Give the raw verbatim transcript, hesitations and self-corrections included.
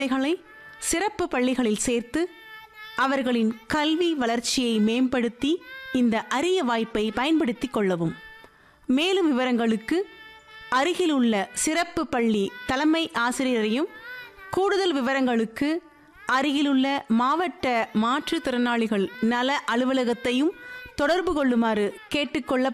குழந்தைகளை சிறப்பு பள்ளிகளில் சேர்த்து அவர்களின் கல்வி வளர்ச்சியை மேம்படுத்தி இந்த அரிய வாய்ப்பை பயன்படுத்திக் கொள்ளவும். மேலும் விவரங்களுக்கு அருகில் உள்ள சிறப்பு பள்ளி தலைமை ஆசிரியரையும், கூடுதல் விவரங்களுக்கு அருகிலுள்ள மாவட்ட மாற்றுத்திறனாளிகள் நல அலுவலகத்தையும் தொடர்பு கொள்ளுமாறு கேட்டுக்கொள்ள